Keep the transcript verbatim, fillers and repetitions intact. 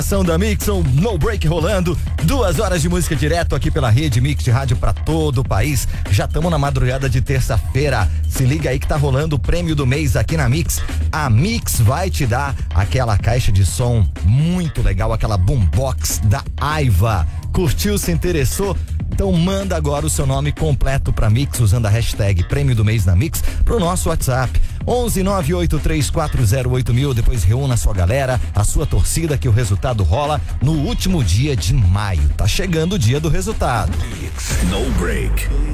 Da Mixon, No Break rolando, duas horas de música direto aqui pela Rede Mix de rádio para todo o país. Já estamos na madrugada de terça-feira. Se liga aí que tá rolando o prêmio do mês aqui na Mix. A Mix vai te dar aquela caixa de som muito legal, aquela boombox da Aiva. Curtiu, se interessou? Então manda agora o seu nome completo pra Mix usando a hashtag Prêmio do Mês na Mix pro nosso WhatsApp onze nove oito três quatro zero oito mil. Depois reúna a sua galera, a sua torcida, que o resultado rola no último dia de maio. Tá chegando o dia do resultado. No Break.